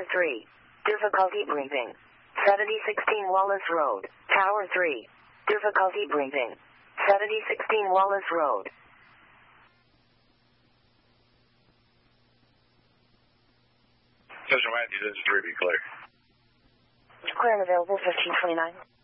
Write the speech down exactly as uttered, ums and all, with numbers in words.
three. Difficulty breathing. seventy sixteen Wallace Road. Tower three. Difficulty breathing. seventy sixteen Wallace Road. Central Matthews, this is three, be clear. Clear and available, fifteen twenty-nine.